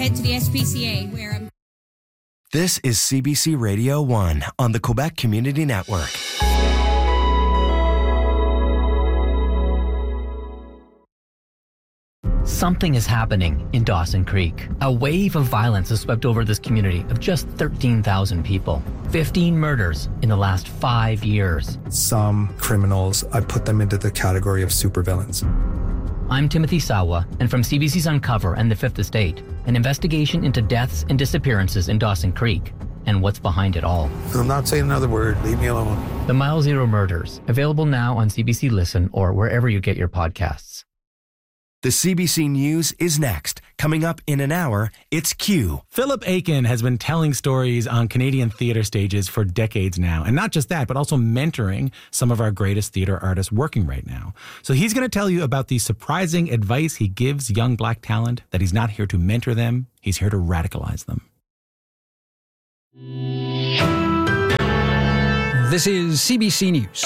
head to the SPCA where I'm... This is CBC Radio 1 on the Quebec Community Network. Something is happening in Dawson Creek. A wave of violence has swept over this community of just 13,000 people. 15 murders in the last 5 years. Some criminals, I put them into the category of supervillains. I'm Timothy Sawa, and from CBC's Uncover and the Fifth Estate, an investigation into deaths and disappearances in Dawson Creek and what's behind it all. I'm not saying another word. Leave me alone. The Mile Zero Murders, available now on CBC Listen or wherever you get your podcasts. The CBC News is next. Coming up in an hour, it's Q. Philip Aiken has been telling stories on Canadian theatre stages for decades now. And not just that, but also mentoring some of our greatest theatre artists working right now. So he's going to tell you about the surprising advice he gives young Black talent, that he's not here to mentor them, he's here to radicalize them. This is CBC News.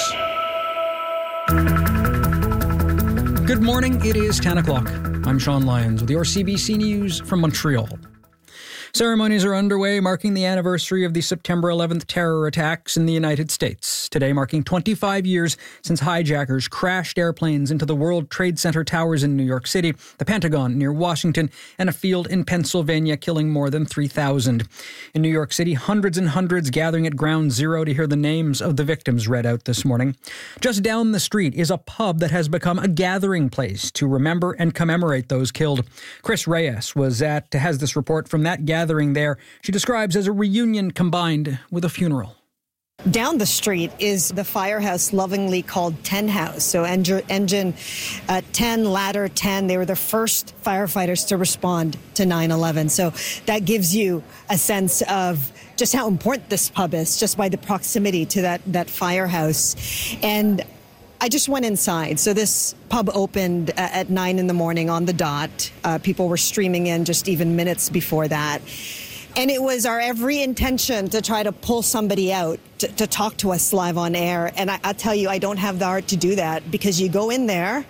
Good morning, it is 10 o'clock. I'm Sean Lyons with your CBC News from Montreal. Ceremonies are underway marking the anniversary of the September 11th terror attacks in the United States. Today marking 25 years since hijackers crashed airplanes into the World Trade Center towers in New York City, the Pentagon near Washington, and a field in Pennsylvania, killing more than 3,000. In New York City, hundreds and hundreds gathering at Ground Zero to hear the names of the victims read out this morning. Just down the street is a pub that has become a gathering place to remember and commemorate those killed. Chris Reyes has this report from that gathering there she describes as a reunion combined with a funeral. Down the street is the firehouse lovingly called 10 House. So engine 10, ladder 10, they were the first firefighters to respond to 9/11. So that gives you a sense of just how important this pub is, just by the proximity to that firehouse. And I just went inside. So this pub opened at 9 in the morning on the dot. People were streaming in just even minutes before that. And it was our every intention to try to pull somebody out to talk to us live on air. And I tell you, I don't have the heart to do that, because you go in there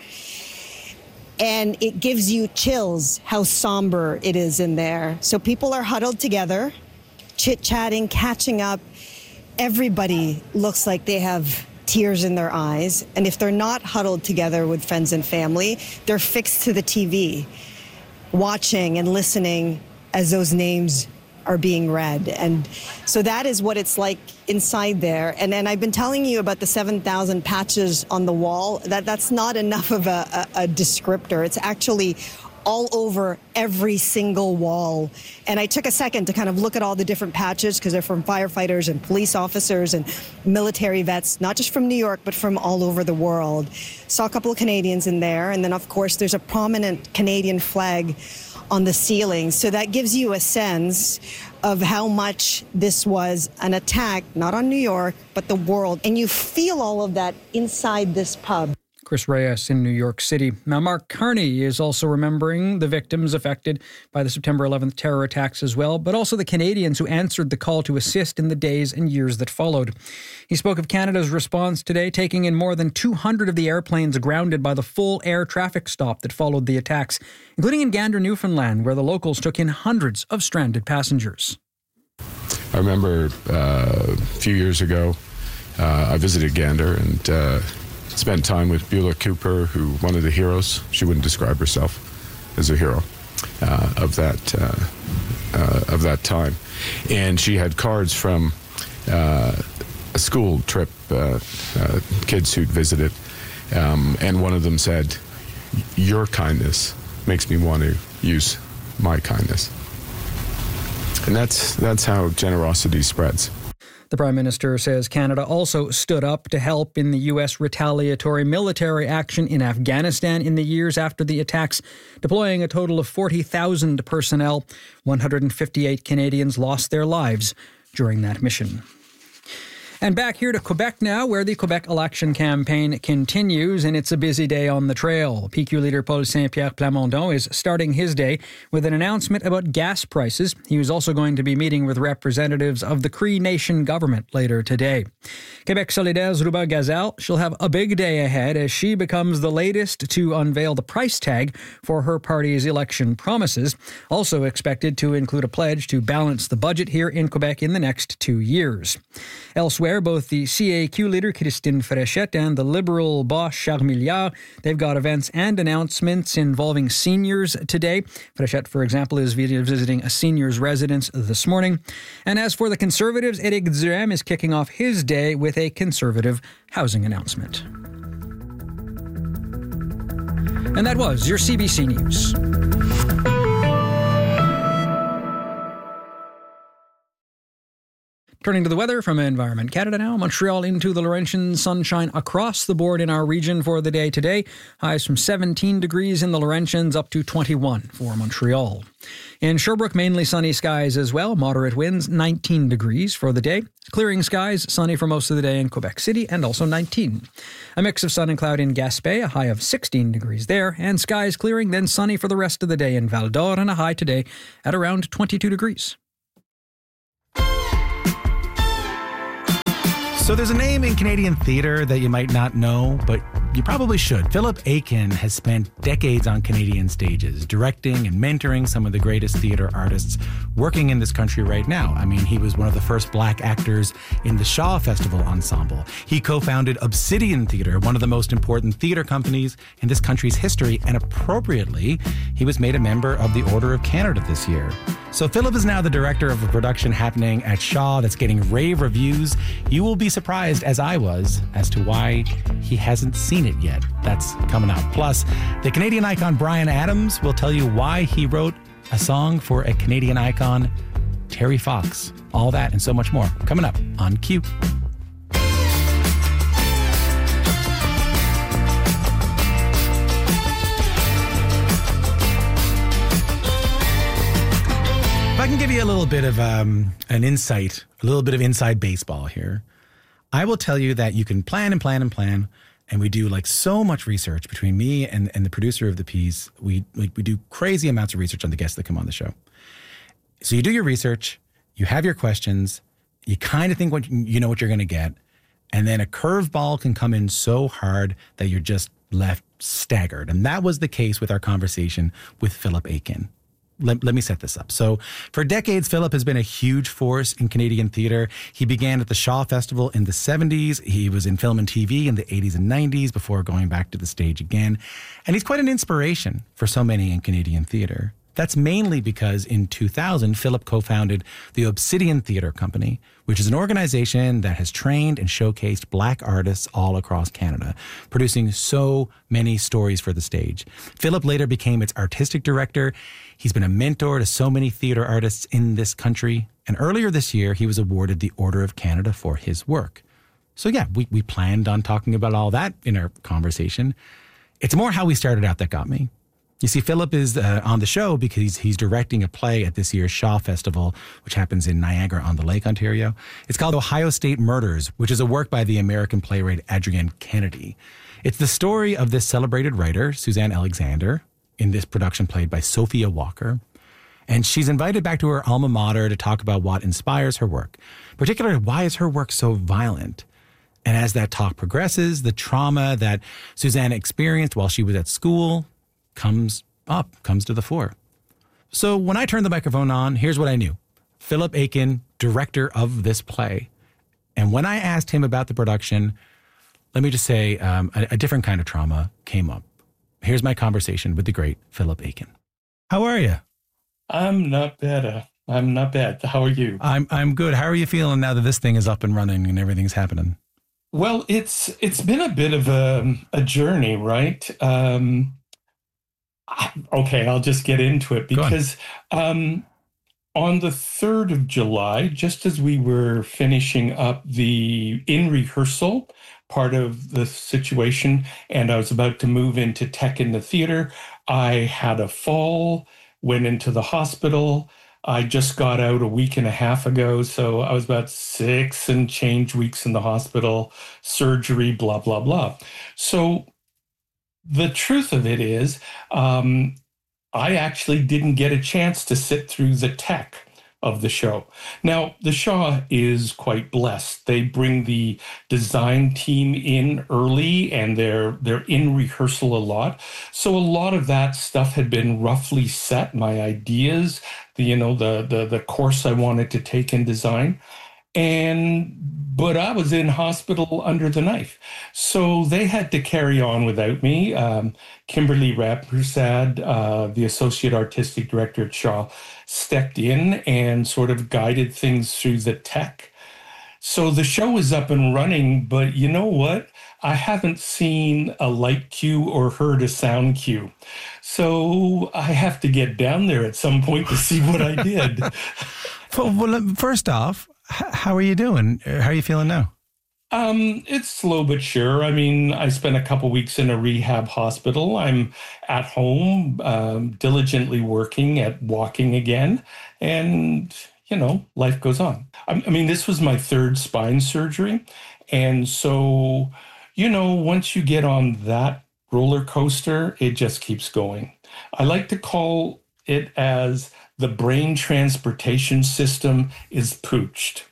and it gives you chills how somber it is in there. So people are huddled together, chit-chatting, catching up. Everybody looks like they have tears in their eyes. And if they're not huddled together with friends and family, they're fixed to the TV, watching and listening as those names are being read. And so that is what it's like inside there. And I've been telling you about the 7,000 patches on the wall. That's not enough of a descriptor. It's actually all over every single wall. And I took a second to kind of look at all the different patches, because they're from firefighters and police officers and military vets, not just from New York, but from all over the world. Saw a couple of Canadians in there. And then, of course, there's a prominent Canadian flag on the ceiling. So that gives you a sense of how much this was an attack, not on New York, but the world. And you feel all of that inside this pub. Chris Reyes in New York City. Now, Mark Carney is also remembering the victims affected by the September 11th terror attacks as well, but also the Canadians who answered the call to assist in the days and years that followed. He spoke of Canada's response today, taking in more than 200 of the airplanes grounded by the full air traffic stop that followed the attacks, including in Gander, Newfoundland, where the locals took in hundreds of stranded passengers. I remember a few years ago, I visited Gander and spent time with Beulah Cooper, one of the heroes. She wouldn't describe herself as a hero of that time. And she had cards from a school trip, kids who'd visited. And one of them said, "Your kindness makes me want to use my kindness." And that's how generosity spreads. The Prime Minister says Canada also stood up to help in the U.S. retaliatory military action in Afghanistan in the years after the attacks, deploying a total of 40,000 personnel. 158 Canadians lost their lives during that mission. And back here to Quebec now, where the Quebec election campaign continues, and it's a busy day on the trail. PQ leader Paul Saint-Pierre Plamondon is starting his day with an announcement about gas prices. He was also going to be meeting with representatives of the Cree Nation government later today. Quebec Solidaire's Ruba Gazelle, she'll have a big day ahead as she becomes the latest to unveil the price tag for her party's election promises, also expected to include a pledge to balance the budget here in Quebec in the next 2 years. Elsewhere, both the CAQ leader Christine Fréchette and the Liberal boss Charles Milliard, they've got events and announcements involving seniors today. Fréchette, for example, is visiting a seniors residence this morning. And as for the Conservatives, Éric Duhaime is kicking off his day with a Conservative housing announcement. And that was your CBC News. Turning to the weather from Environment Canada now. Montreal into the Laurentian, sunshine across the board in our region for the day today. Highs from 17 degrees in the Laurentians up to 21 for Montreal. In Sherbrooke, mainly sunny skies as well. Moderate winds, 19 degrees for the day. Clearing skies, sunny for most of the day in Quebec City and also 19. A mix of sun and cloud in Gaspé, a high of 16 degrees there. And skies clearing, then sunny for the rest of the day in Val d'Or and a high today at around 22 degrees. So there's a name in Canadian theatre that you might not know, but you probably should. Philip Aiken has spent decades on Canadian stages, directing and mentoring some of the greatest theatre artists working in this country right now. I mean, he was one of the first black actors in the Shaw Festival Ensemble. He co-founded Obsidian Theatre, one of the most important theatre companies in this country's history, and appropriately, he was made a member of the Order of Canada this year. So Philip is now the director of a production happening at Shaw that's getting rave reviews. You will be surprised, as I was, as to why he hasn't seen it yet. That's coming up. Plus, the Canadian icon Bryan Adams will tell you why he wrote a song for a Canadian icon, Terry Fox. All that and so much more coming up on Q. If I can give you a little bit of an insight, a little bit of inside baseball here, I will tell you that you can plan and plan and plan, and we do like so much research between me and the producer of the piece. We do crazy amounts of research on the guests that come on the show. So you do your research, you have your questions, you kind of think what you know what you're going to get, and then a curveball can come in so hard that you're just left staggered. And that was the case with our conversation with Philip Aiken. Let me set this up. So for decades, Philip has been a huge force in Canadian theatre. He began at the Shaw Festival in the 70s. He was in film and TV in the 80s and 90s before going back to the stage again. And he's quite an inspiration for so many in Canadian theatre. That's mainly because in 2000, Philip co-founded the Obsidian Theatre Company, which is an organization that has trained and showcased black artists all across Canada, producing so many stories for the stage. Philip later became its artistic director. He's been a mentor to so many theatre artists in this country. And earlier this year, he was awarded the Order of Canada for his work. So yeah, we planned on talking about all that in our conversation. It's more how we started out that got me. You see, Philip is on the show because he's directing a play at this year's Shaw Festival, which happens in Niagara-on-the-Lake, Ontario. It's called Ohio State Murders, which is a work by the American playwright Adrienne Kennedy. It's the story of this celebrated writer, Suzanne Alexander, in this production played by Sophia Walker. And she's invited back to her alma mater to talk about what inspires her work. Particularly, why is her work so violent? And as that talk progresses, the trauma that Suzanne experienced while she was at school comes to the fore. So when I turned the microphone on, here's what I knew. Philip Aiken, director of this play. And when I asked him about the production, let me just say a different kind of trauma came up. Here's my conversation with the great Philip Aiken. How are you? I'm not bad. I'm not bad. How are you? I'm good. How are you feeling now that this thing is up and running and everything's happening? Well, it's been a bit of a journey, right? Okay, I'll just get into it because on the 3rd of July, just as we were finishing up the in rehearsal part of the situation, and I was about to move into tech in the theater, I had a fall, went into the hospital. I just got out a week and a half ago, so I was about 6 and change weeks in the hospital, surgery, blah, blah, blah. So the truth of it is, I actually didn't get a chance to sit through the tech of the show. Now, the Shaw is quite blessed. They bring the design team in early, and they're in rehearsal a lot. So a lot of that stuff had been roughly set, my ideas, the course I wanted to take in design. But I was in hospital under the knife. So they had to carry on without me. Kimberly Rampersad, the associate artistic director at Shaw, stepped in and sort of guided things through the tech. So the show is up and running, but you know what? I haven't seen a light cue or heard a sound cue. So I have to get down there at some point to see what I did. Well, first off, how are you doing? How are you feeling now? It's slow but sure. I mean, I spent a couple weeks in a rehab hospital. I'm at home, diligently working at walking again. And, life goes on. I mean, this was my 3rd spine surgery. And so, once you get on that roller coaster, it just keeps going. I like to call it as the brain transportation system is pooched.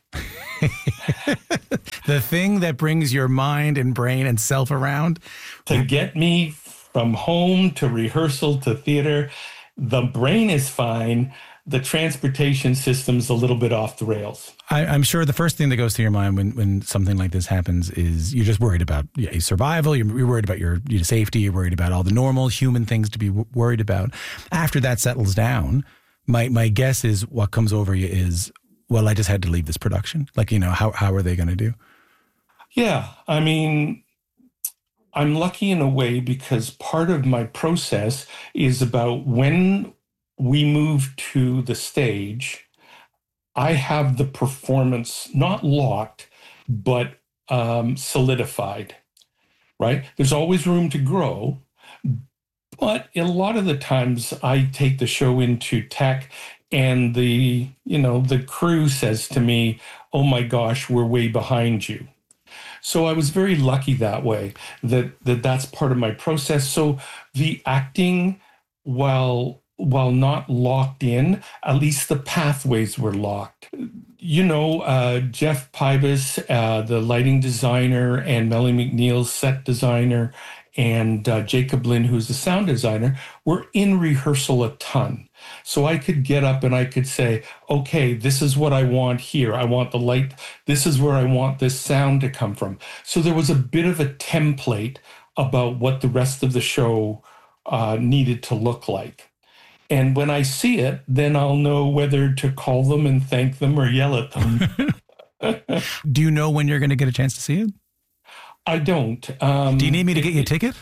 The thing that brings your mind and brain and self around. To get me from home to rehearsal to theater, the brain is fine. The transportation system's a little bit off the rails. I'm sure the first thing that goes through your mind when something like this happens is you're just worried about survival. You're worried about your safety. You're worried about all the normal human things to be worried about. After that settles down, my guess is what comes over you is, well, I just had to leave this production. How are they going to do? Yeah, I mean, I'm lucky in a way because part of my process is about when we move to the stage, I have the performance not locked, but solidified, right? There's always room to grow. But a lot of the times I take the show into tech and the crew says to me, oh my gosh, we're way behind you. So I was very lucky that way, that's part of my process. So the acting, while not locked in, at least the pathways were locked. Jeff Pybus, the lighting designer, and Melanie McNeil, set designer, and Jacob Lynn, who's the sound designer, were in rehearsal a ton. So I could get up and I could say, okay, this is what I want here. I want the light. This is where I want this sound to come from. So there was a bit of a template about what the rest of the show needed to look like. And when I see it, then I'll know whether to call them and thank them or yell at them. Do you know when you're going to get a chance to see it? I don't. Do you need me to get you a ticket?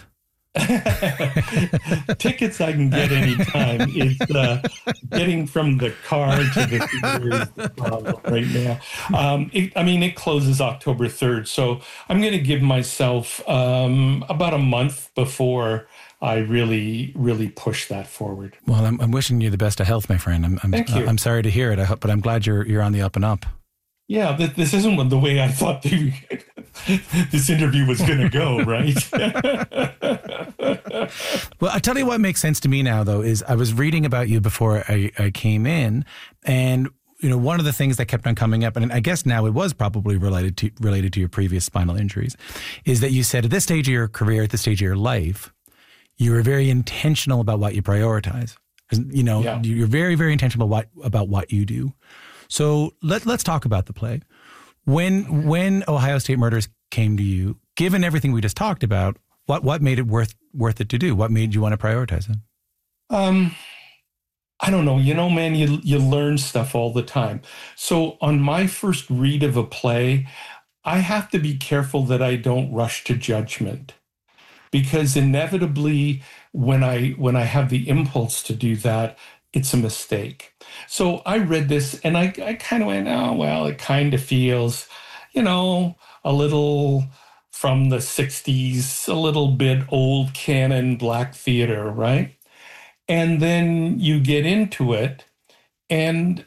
Tickets I can get anytime. It's getting from the car to the theater is the problem right now. It closes October 3rd, so I'm going to give myself about a month before I really, really push that forward. Well, I'm wishing you the best of health, my friend. Thank you. I'm sorry to hear it, but I'm glad you're on the up and up. Yeah, this isn't the way I thought this interview was going to go, right? Well, I tell you what makes sense to me now, though, is I was reading about you before I came in, and one of the things that kept on coming up, and I guess now it was probably related to your previous spinal injuries, is that you said at this stage of your career, at this stage of your life, you were very intentional about what you prioritize. You're very, very intentional about what you do. So let's talk about the play. When Ohio State Murders came to you, given everything we just talked about, what made it worth it to do? What made you want to prioritize it? I don't know. Man, you learn stuff all the time. So on my first read of a play, I have to be careful that I don't rush to judgment, because inevitably when I have the impulse to do that, it's a mistake. So I read this and I kind of went, oh, well, it kind of feels, a little from the 60s, a little bit old canon black theater, right? And then you get into it And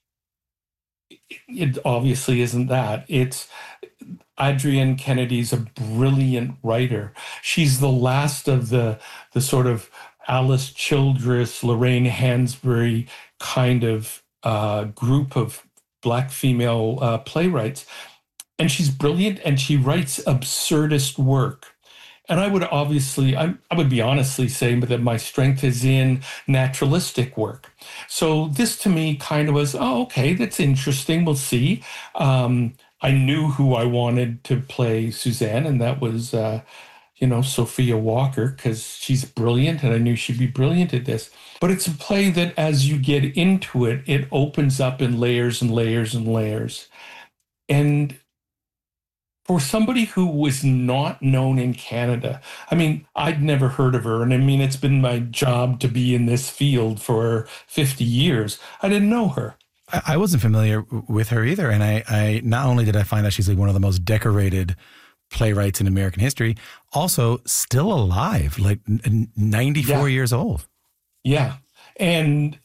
it obviously isn't that. It's Adrienne Kennedy's a brilliant writer. She's the last of the sort of Alice Childress, Lorraine Hansberry kind of group of Black female playwrights. And she's brilliant, and she writes absurdist work. And I would be honestly saying that my strength is in naturalistic work. So this to me kind of was, oh, okay, that's interesting. We'll see. I knew who I wanted to play Suzanne, and that was, Sophia Walker, because she's brilliant, and I knew she'd be brilliant at this. But it's a play that as you get into it, it opens up in layers and layers and layers. And for somebody who was not known in Canada, I mean, I'd never heard of her. And I mean, it's been my job to be in this field for 50 years. I didn't know her. I wasn't familiar with her either. And I not only did I find that she's like one of the most decorated playwrights in American history, also still alive, like 94 years old. Yeah. And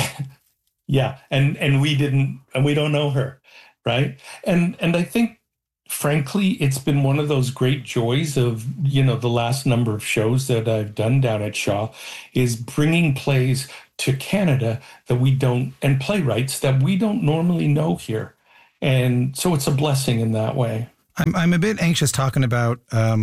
and we don't know her. Right. And I think, frankly, it's been one of those great joys of, the last number of shows that I've done down at Shaw is bringing plays to Canada and playwrights that we don't normally know here. And so it's a blessing in that way. I'm a bit anxious talking about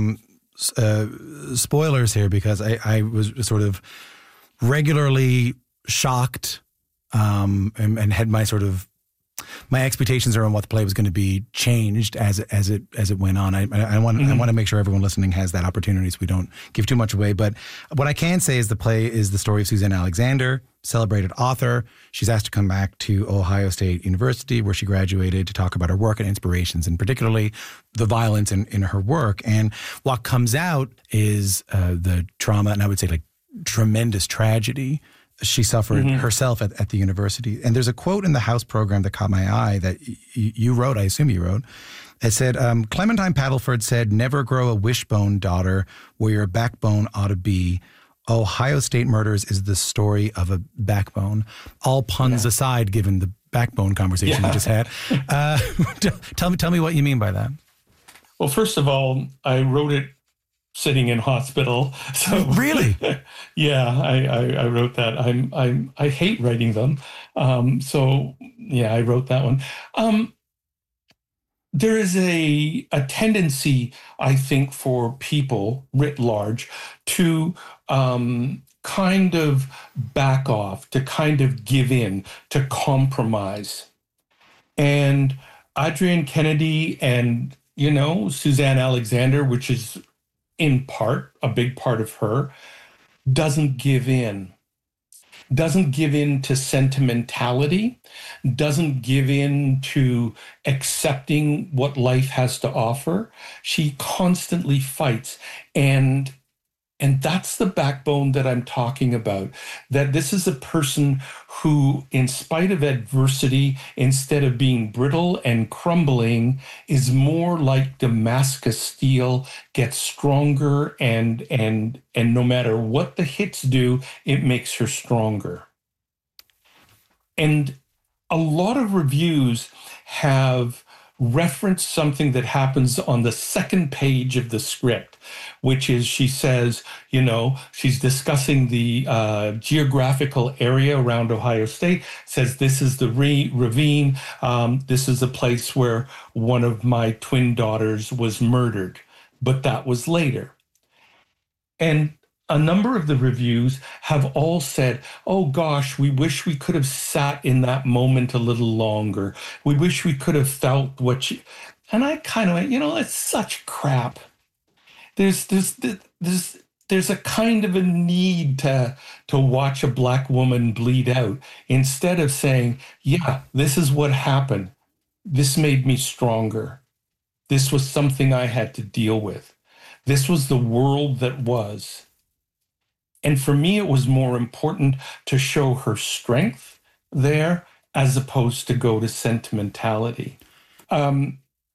spoilers here because I was sort of regularly shocked and had my expectations around what the play was going to be changed as it went on. I want to make sure everyone listening has that opportunity so we don't give too much away. But what I can say is the play is the story of Suzanne Alexander, celebrated author. She's asked to come back to Ohio State University, where she graduated, to talk about her work and inspirations, and particularly the violence in her work. And what comes out is the trauma, and I would say like tremendous tragedy she suffered herself at the university. And there's a quote in the House program that caught my eye that you wrote, I assume you wrote. It said, Clementine Paddleford said, "Never grow a wishbone, daughter, where your backbone ought to be. Ohio State Murders is the story of a backbone." All puns aside, given the backbone conversation we just had. Tell me what you mean by that. Well, first of all, I wrote it sitting in hospital. So really? I wrote that. I hate writing them. I wrote that one. There is a tendency, I think, for people writ large to kind of back off, to kind of give in, to compromise. And Adrienne Kennedy and, Suzanne Alexander, which is in part, a big part of her, doesn't give in to sentimentality, doesn't give in to accepting what life has to offer. She constantly fights. And that's the backbone that I'm talking about, that this is a person who, in spite of adversity, instead of being brittle and crumbling, is more like Damascus steel, gets stronger, and no matter what the hits do, it makes her stronger. And a lot of reviews have referenced something that happens on the second page of the script, which is, she says, she's discussing the geographical area around Ohio State, says this is the ravine. This is a place where one of my twin daughters was murdered, but that was later. And a number of the reviews have all said, oh gosh, we wish we could have sat in that moment a little longer. We wish we could have felt what she... And I kind of went, it's such crap. There's a kind of a need to watch a Black woman bleed out, instead of saying, yeah, this is what happened. This made me stronger. This was something I had to deal with. This was the world that was. And for me, it was more important to show her strength there as opposed to go to sentimentality.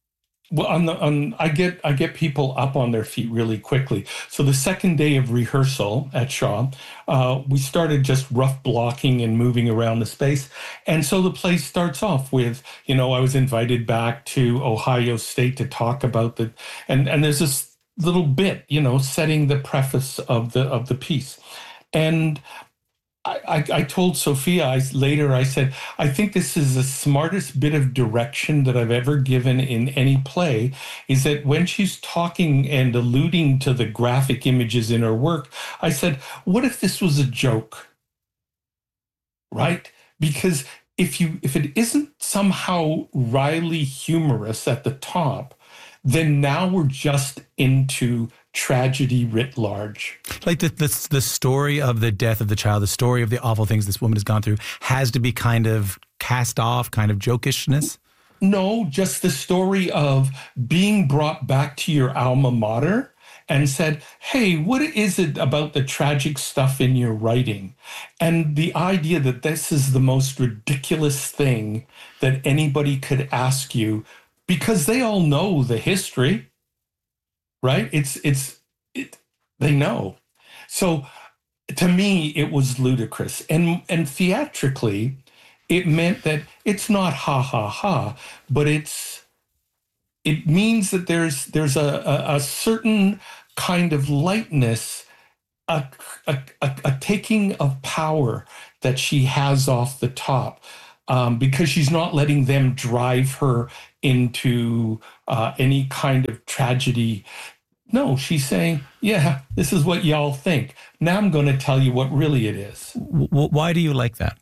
Well, I get people up on their feet really quickly. So the second day of rehearsal at Shaw, we started just rough blocking and moving around the space. And so the play starts off with, I was invited back to Ohio State to talk about and there's this little bit, setting the preface of the piece. And I told Sophia I said, I think this is the smartest bit of direction that I've ever given in any play, is that when she's talking and alluding to the graphic images in her work, I said, what if this was a joke? Right? Because if it isn't somehow wryly humorous at the top, then now we're just into tragedy writ large. Like the story of the death of the child, the story of the awful things this woman has gone through has to be kind of cast off, kind of jokishness? No, just the story of being brought back to your alma mater and said, hey, what is it about the tragic stuff in your writing? And the idea that this is the most ridiculous thing that anybody could ask you, because they all know the history. Right? They know. So to me, it was ludicrous. And theatrically, it meant that it's not ha ha ha, but it means that there's a certain kind of lightness, a taking of power that she has off the top, because she's not letting them drive her into any kind of tragedy. No, she's saying, yeah, this is what y'all think. Now I'm going to tell you what really it is. Why do you like that?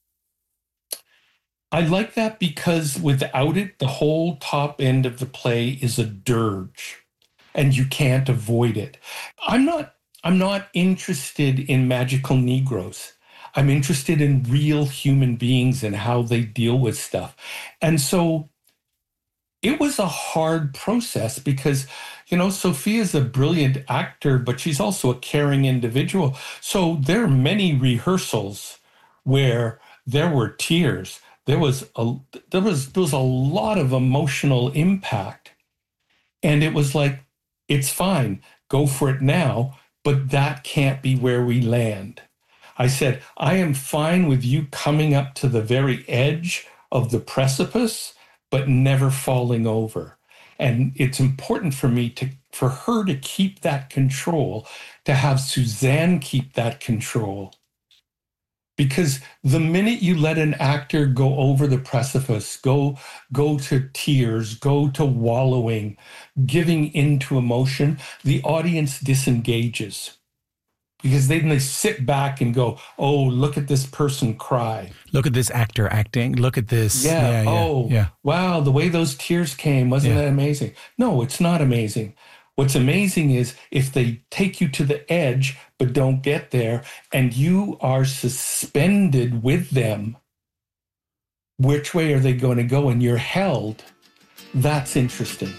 I like that because without it, the whole top end of the play is a dirge, and you can't avoid it. I'm not interested in magical Negroes. I'm interested in real human beings and how they deal with stuff. And so it was a hard process because, Sophia's a brilliant actor, but she's also a caring individual. So there are many rehearsals where there were tears. There was a lot of emotional impact. And it was like, it's fine, go for it now, but that can't be where we land. I said, I am fine with you coming up to the very edge of the precipice, but never falling over. And it's important for her to keep that control, to have Suzanne keep that control. Because the minute you let an actor go over the precipice, go to tears, go to wallowing, giving into emotion, the audience disengages. Because then they sit back and go, oh, look at this person cry. Look at this actor acting. Look at this. Wow, the way those tears came, wasn't that amazing? No, it's not amazing. What's amazing is if they take you to the edge but don't get there and you are suspended with them, which way are they going to go? And you're held. That's interesting.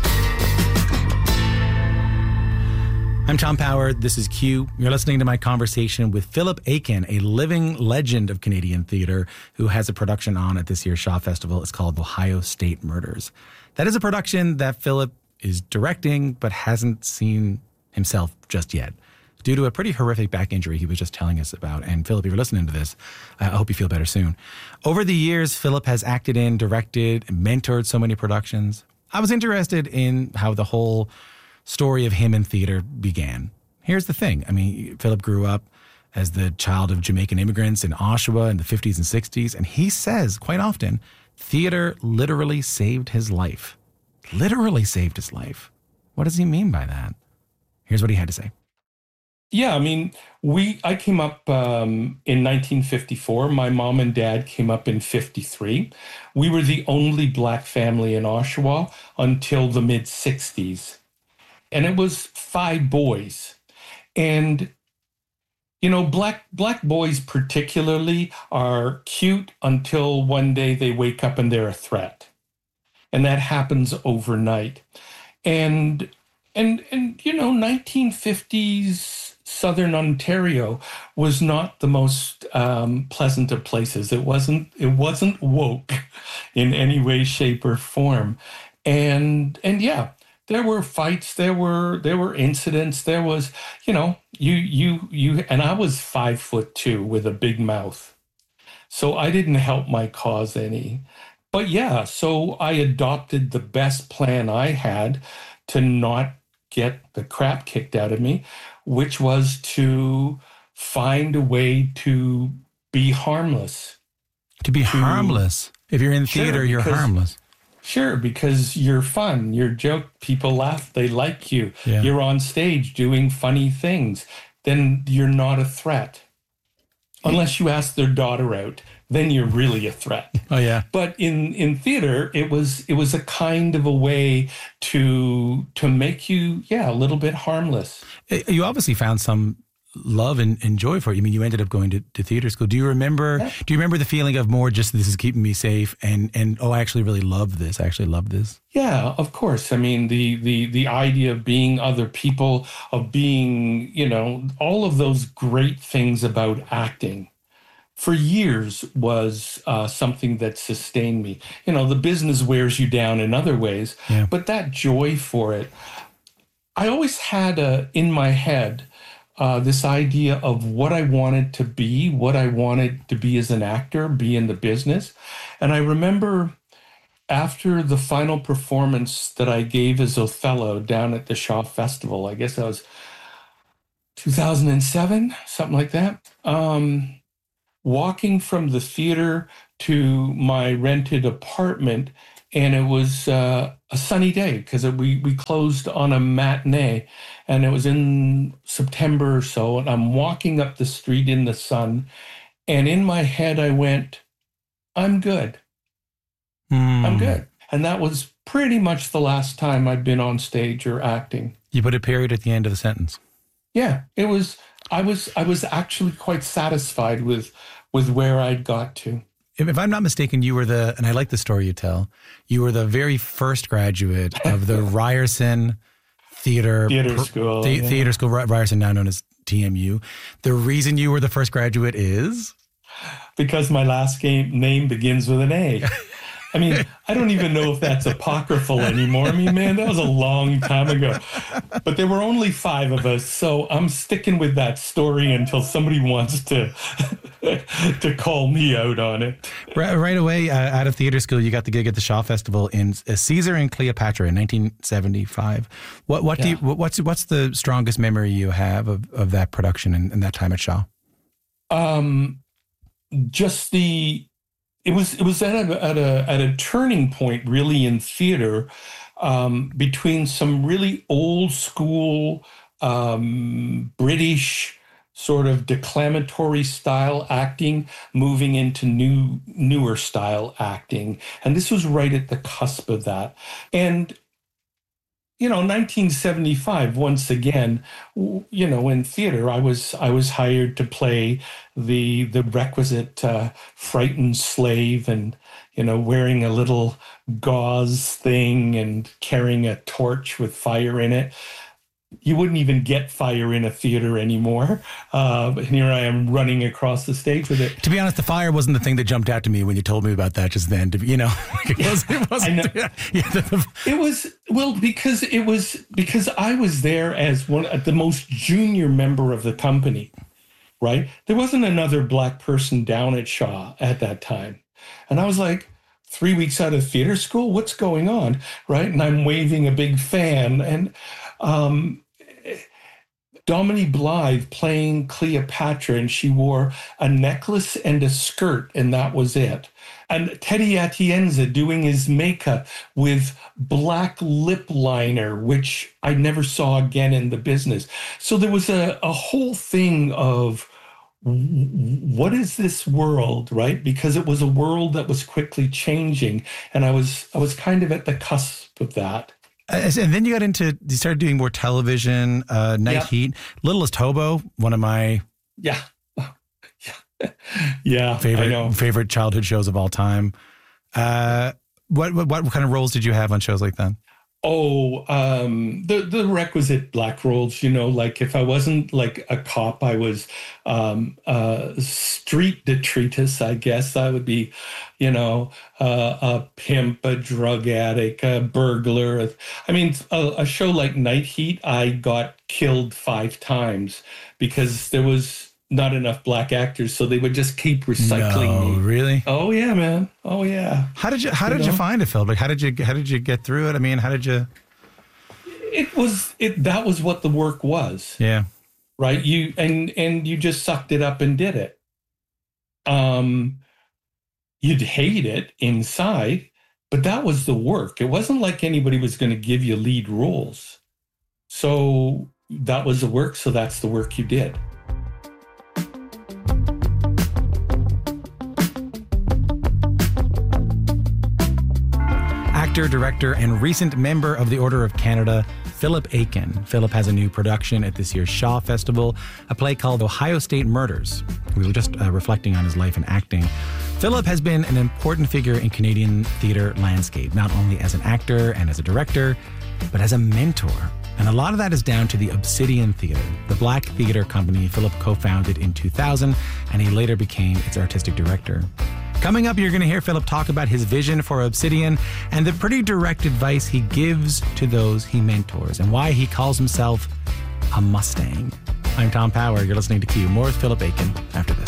I'm Tom Power. This is Q. You're listening to my conversation with Philip Aiken, a living legend of Canadian theatre who has a production on at this year's Shaw Festival. It's called Ohio State Murders. That is a production that Philip is directing but hasn't seen himself just yet due to a pretty horrific back injury he was just telling us about. And Philip, if you're listening to this, I hope you feel better soon. Over the years, Philip has acted in, directed, and mentored so many productions. I was interested in how the whole story of him in theater began. Here's the thing. I mean, Philip grew up as the child of Jamaican immigrants in Oshawa in the 50s and 60s, and he says quite often, theater literally saved his life. Literally saved his life. What does he mean by that? Here's what he had to say. Yeah, I mean, I came up in 1954. My mom and dad came up in 53. We were the only Black family in Oshawa until the mid-60s. And it was 5 boys. And, black boys particularly are cute until one day they wake up and they're a threat. And that happens overnight. And 1950s Southern Ontario was not the most pleasant of places. It wasn't woke in any way, shape, or form. And yeah, there were fights, there were incidents, there was, you and I was 5'2" with a big mouth. So I didn't help my cause any. But yeah, so I adopted the best plan I had to not get the crap kicked out of me, which was to find a way to be harmless. To be harmless? If you're in theater, you're harmless. Sure, because you're fun, you're joke, people laugh, they like you. Yeah. You're on stage doing funny things. Then you're not a threat. Unless you ask their daughter out, then you're really a threat. Oh yeah. But in theater, it was a kind of a way to make you, a little bit harmless. You obviously found some love and joy for it. I mean, you ended up going to theater school. Do you remember the feeling of more just this is keeping me safe and I actually really love this. I actually love this. Yeah, of course. I mean, the idea of being other people, of being, all of those great things about acting for years was something that sustained me. The business wears you down in other ways, but that joy for it, I always had in my head this idea of what I wanted to be as an actor, be in the business. And I remember after the final performance that I gave as Othello down at the Shaw Festival, I guess that was 2007, something like that, walking from the theater to my rented apartment, and it was a sunny day because we closed on a matinee, and it was in September or so, and I'm walking up the street in the sun, and in my head I went, I'm good. I'm good. And that was pretty much the last time I'd been on stage or acting. You put a period at the end of the sentence. Yeah, it was. I was actually quite satisfied with where I'd got to. If I'm not mistaken, you were and I like the story you tell, you were the very first graduate of the Ryerson Theater School. Theater School, Ryerson, now known as TMU. The reason you were the first graduate is? Because my last name begins with an A. I mean, I don't even know if that's apocryphal anymore. I mean, man, that was a long time ago. But there were only 5 of us, so I'm sticking with that story until somebody wants to call me out on it. Right away, out of theater school, you got the gig at the Shaw Festival in Caesar and Cleopatra in 1975. What's the strongest memory you have of that production and that time at Shaw? It was at a turning point, really, in theater, between some really old school British sort of declamatory style acting, moving into newer style acting, and this was right at the cusp of that. And 1975, once again, in theater, I was hired to play the requisite frightened slave, and wearing a little gauze thing and carrying a torch with fire in it. You wouldn't even get fire in a theater anymore. But here I am running across the stage with it. To be honest, the fire wasn't the thing that jumped out to me when you told me about that just then. It wasn't. I know. It was, because I was there as the most junior member of the company, right? There wasn't another Black person down at Shaw at that time. And I was like, 3 weeks out of theater school, what's going on, right? And I'm waving a big fan, and Dominique Blythe playing Cleopatra, and she wore a necklace and a skirt, and that was it. And Teddy Atienza doing his makeup with black lip liner, which I never saw again in the business. So there was a whole thing of, what is this world, right? Because it was a world that was quickly changing, and I was kind of at the cusp of that. And then you started doing more television, Night Heat, Littlest Hobo, one of my favorite childhood shows of all time. What kind of roles did you have on shows like that? The requisite black roles, like if I wasn't like a cop, I was street detritus, I guess. I would be, a pimp, a drug addict, a burglar. I mean, a show like Night Heat, I got killed 5 times because there was not enough black actors, so they would just keep recycling me. Really? Oh yeah, man. Oh yeah. How did you find it, Phil? Like, how did you get through it? I mean, how did you? That was what the work was. Yeah. Right. You just sucked it up and did it. You'd hate it inside, but that was the work. It wasn't like anybody was going to give you lead roles. So that was the work. So that's the work you did. Actor, director, and recent member of the Order of Canada, Philip Aiken. Philip has a new production at this year's Shaw Festival, a play called Ohio State Murders. We were just reflecting on his life and acting. Philip has been an important figure in Canadian theatre landscape, not only as an actor and as a director, but as a mentor. And a lot of that is down to the Obsidian Theatre, the black theatre company Philip co-founded in 2000, and he later became its artistic director. Coming up, you're going to hear Philip talk about his vision for Obsidian and the pretty direct advice he gives to those he mentors and why he calls himself a Mustang. I'm Tom Power. You're listening to Q. More with Philip Aiken after this.